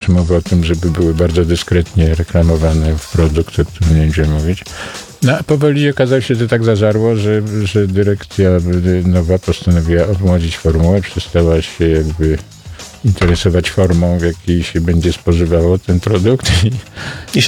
mowa o tym, żeby były bardzo dyskretnie reklamowane w produkt, o którym nie będziemy mówić. No a powoli okazało się, że tak zażarło, że dyrekcja nowa postanowiła obmłodzić formułę, przestała się jakby interesować formą, w jakiej się będzie spożywało ten produkt. I